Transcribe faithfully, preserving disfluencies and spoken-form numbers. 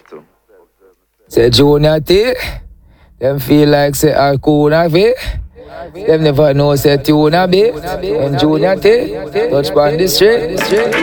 Say Junior T, them feel like say Arcuna V. Them never know say Tuna B. And Junior T, touch on the street.